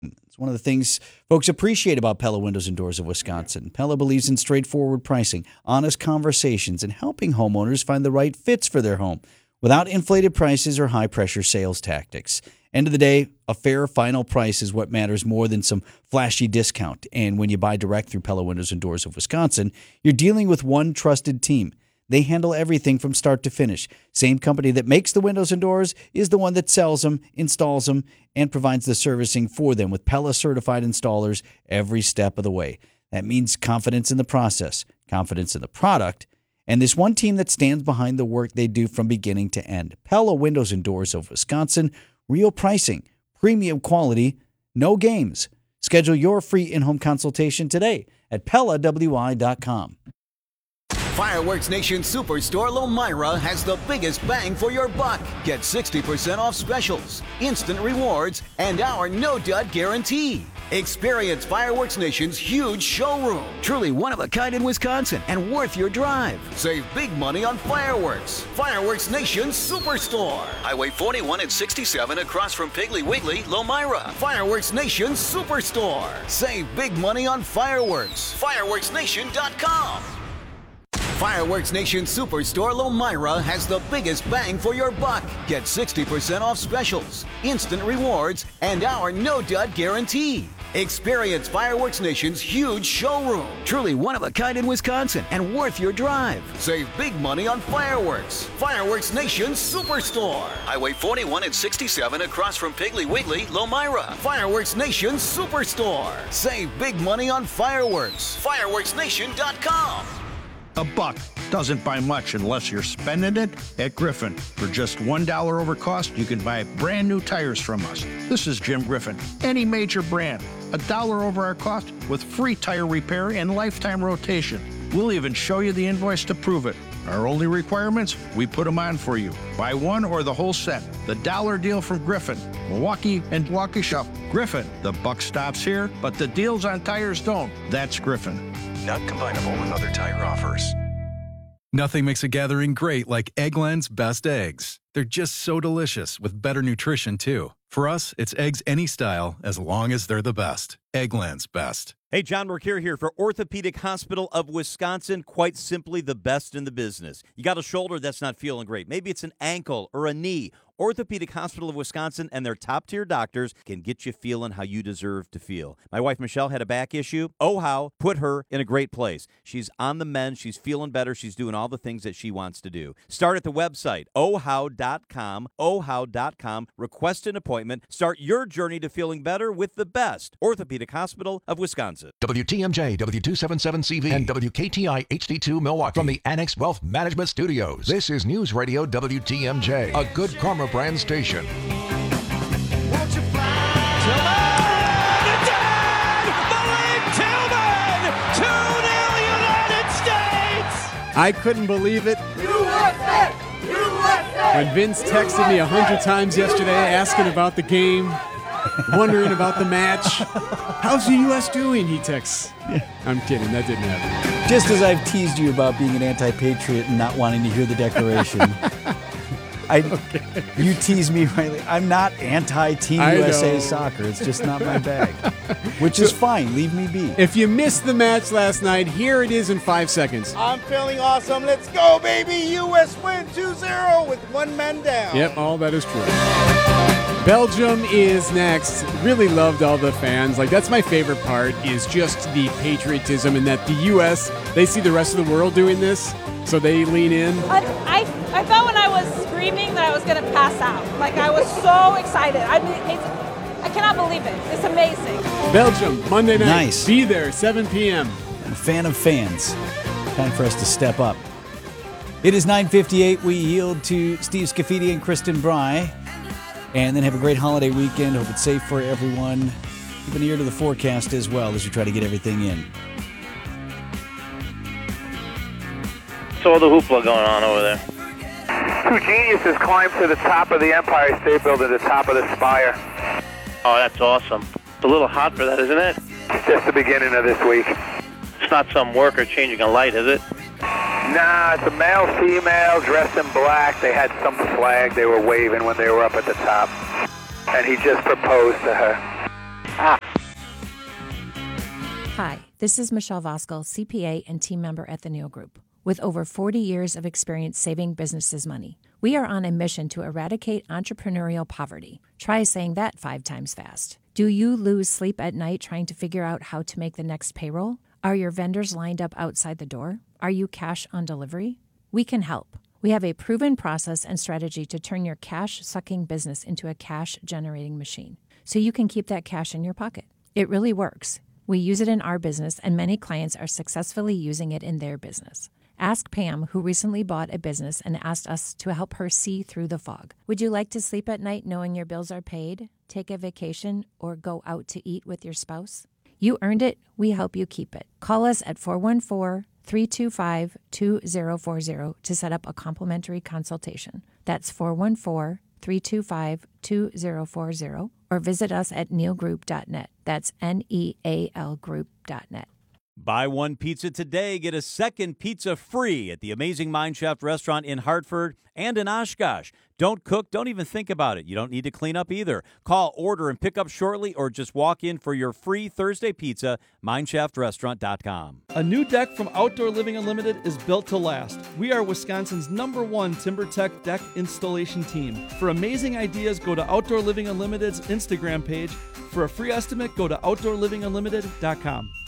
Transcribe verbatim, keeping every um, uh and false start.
It's one of the things folks appreciate about Pella Windows and Doors of Wisconsin. Pella believes in straightforward pricing, honest conversations, and helping homeowners find the right fits for their home without inflated prices or high-pressure sales tactics. End of the day, a fair final price is what matters more than some flashy discount. And when you buy direct through Pella Windows and Doors of Wisconsin, you're dealing with one trusted team. They handle everything from start to finish. Same company that makes the windows and doors is the one that sells them, installs them, and provides the servicing for them with Pella certified installers every step of the way. That means confidence in the process, confidence in the product, and this one team that stands behind the work they do from beginning to end. Pella Windows and Doors of Wisconsin. Real pricing, premium quality, no games. Schedule your free in-home consultation today at Pella W I dot com. Fireworks Nation Superstore Lomira has the biggest bang for your buck. Get sixty percent off specials, instant rewards, and our no-dud guarantee. Experience Fireworks Nation's huge showroom. Truly one of a kind in Wisconsin and worth your drive. Save big money on fireworks. Fireworks Nation Superstore. Highway forty-one and sixty-seven across from Piggly Wiggly, Lomira. Fireworks Nation Superstore. Save big money on fireworks. fireworks nation dot com. Fireworks Nation Superstore Lomira has the biggest bang for your buck. Get sixty percent off specials, instant rewards, and our no-dud guarantee. Experience Fireworks Nation's huge showroom. Truly one of a kind in Wisconsin and worth your drive. Save big money on fireworks. Fireworks Nation Superstore. Highway forty-one and sixty-seven across from Piggly Wiggly, Lomira. Fireworks Nation Superstore. Save big money on fireworks. fireworks nation dot com. A buck doesn't buy much unless you're spending it at Griffin. For just one dollar over cost, you can buy brand new tires from us. This is Jim Griffin. Any major brand, a dollar over our cost with free tire repair and lifetime rotation. We'll even show you the invoice to prove it. Our only requirements, we put them on for you. Buy one or the whole set. The dollar deal from Griffin. Milwaukee and Waukesha. Griffin. The buck stops here, but the deals on tires don't. That's Griffin. Not combinable with other tire offers. Nothing makes a gathering great like Eggland's Best Eggs. They're just so delicious with better nutrition, too. For us, it's eggs any style as long as they're the best. Eggland's Best. Hey, John Mercure here for Orthopedic Hospital of Wisconsin. Quite simply the best in the business. You got a shoulder that's not feeling great. Maybe it's an ankle or a knee. Orthopedic Hospital of Wisconsin and their top-tier doctors can get you feeling how you deserve to feel. My wife, Michelle, had a back issue. OHOW put her in a great place. She's on the mend. She's feeling better. She's doing all the things that she wants to do. Start at the website, O H O W dot com, O H O W dot com. Request an appointment. Start your journey to feeling better with the best. Orthopedic Hospital of Wisconsin. W T M J, W two seventy-seven C V, and W K T I H D two Milwaukee. From the Annex Wealth Management Studios, this is News Radio W T M J, a Good Karma brand station. Won't you fly? Tillman! Malik Tillman! two nil United States! I couldn't believe it. U S A! U S A! When Vince texted me a hundred times yesterday asking about the game, wondering about the match. How's the U S doing, he texts. Yeah. I'm kidding, that didn't happen. Just as I've teased you about being an anti-patriot and not wanting to hear the declaration, I, okay. You tease me rightly. I'm not anti-Team U S A soccer. It's just not my bag, which so, is fine. Leave me be. If you missed the match last night, here it is in five seconds. I'm feeling awesome. Let's go, baby. U S win two zero with one man down. Yep, all that is true. Belgium is next. Really loved all the fans. Like, that's my favorite part, is just the patriotism and that the U S, they see the rest of the world doing this, so they lean in. I, I, I thought when I was screaming that I was going to pass out. Like, I was so excited. I mean, it's, I cannot believe it. It's amazing. Belgium, Monday night. Nice. Be there, seven p.m. I'm a fan of fans. Time for us to step up. It is nine fifty-eight. We yield to Steve Scafidi and Kristen Bry. And then have a great holiday weekend. Hope it's safe for everyone. Keep an ear to the forecast as well as we try to get everything in. So all the hoopla going on over there. Two geniuses climbed to the top of the Empire State Building, the top of the spire. Oh, that's awesome. It's a little hot for that, isn't it? It's just the beginning of this week. It's not some worker changing a light, is it? Nah, it's a male, female, dressed in black. They had some flag they were waving when they were up at the top. And he just proposed to her. Ah, Hi, this is Michelle Voskel, C P A and team member at the Neal Group. With over forty years of experience saving businesses money, we are on a mission to eradicate entrepreneurial poverty. Try saying that five times fast. Do you lose sleep at night trying to figure out how to make the next payroll? Are your vendors lined up outside the door? Are you cash on delivery? We can help. We have a proven process and strategy to turn your cash-sucking business into a cash-generating machine, so you can keep that cash in your pocket. It really works. We use it in our business, and many clients are successfully using it in their business. Ask Pam, who recently bought a business and asked us to help her see through the fog. Would you like to sleep at night knowing your bills are paid, take a vacation, or go out to eat with your spouse? You earned it. We help you keep it. Call us at four one four, three two five, two zero four zero to set up a complimentary consultation. That's four one four, three two five, two zero four zero, or visit us at neal group dot net. That's N E A L group dot net. Buy one pizza today, get a second pizza free at the Amazing Mineshaft restaurant in Hartford and in Oshkosh. Don't cook, don't even think about it. You don't need to clean up either. Call, order, and pick up shortly, or just walk in for your free Thursday pizza, mineshaft restaurant dot com. A new deck from Outdoor Living Unlimited is built to last. We are Wisconsin's number one TimberTech deck installation team. For amazing ideas, go to Outdoor Living Unlimited's Instagram page. For a free estimate, go to outdoor living unlimited dot com.